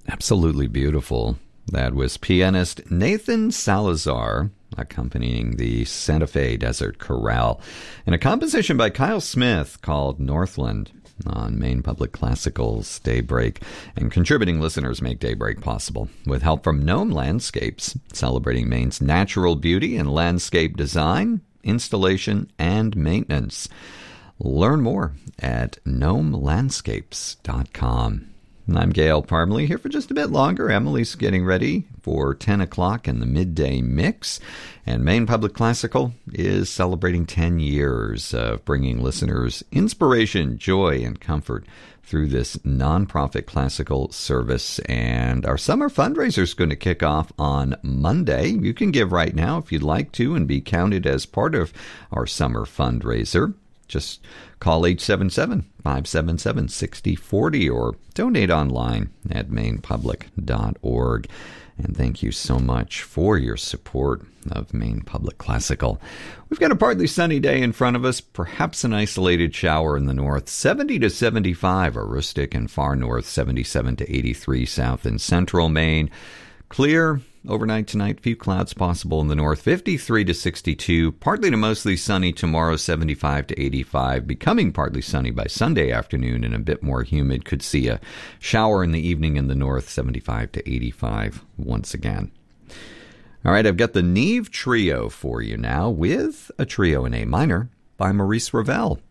Absolutely beautiful. That was pianist Nathan Salazar accompanying the Santa Fe Desert Chorale in a composition by Kyle Smith called Northland on Maine Public Classical's Daybreak. And contributing listeners make Daybreak possible with help from Gnome Landscapes, celebrating Maine's natural beauty and landscape design, installation, and maintenance. Learn more at gnomelandscapes.com. I'm Gail Parmalee, here for just a bit longer. Emily's getting ready for 10 o'clock in the midday mix. And Maine Public Classical is celebrating 10 years of bringing listeners inspiration, joy, and comfort through this nonprofit classical service. And our summer fundraiser is going to kick off on Monday. You can give right now if you'd like to and be counted as part of our summer fundraiser. Just call 877-577-6040 or donate online at mainepublic.org. And thank you so much for your support of Maine Public Classical. We've got a partly sunny day in front of us, perhaps an isolated shower in the north, 70 to 75 Aroostook and far north, 77 to 83 south and central Maine. Clear overnight tonight, few clouds possible in the north, 53 to 62, partly to mostly sunny tomorrow, 75 to 85, becoming partly sunny by Sunday afternoon and a bit more humid. Could see a shower in the evening in the north, 75 to 85 once again. All right, I've got the Neve Trio for you now with a trio in A minor by Maurice Ravel.